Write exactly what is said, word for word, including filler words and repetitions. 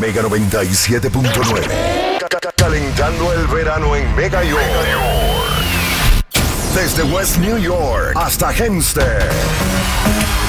Mega noventa y siete punto nueve. Calentando el verano en Mega York. Desde West New York hasta Hempstead.